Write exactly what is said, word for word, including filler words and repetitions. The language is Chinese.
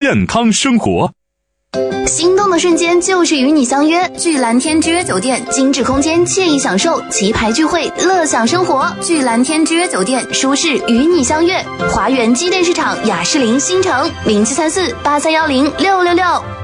健康生活。 心动的瞬间就是与你相约，聚蓝天之约酒店，精致空间，惬意享受，棋牌聚会，乐享生活。聚蓝天之约酒店，舒适与你相约。华源机电市场雅士林新城零七三四八三幺零六六六。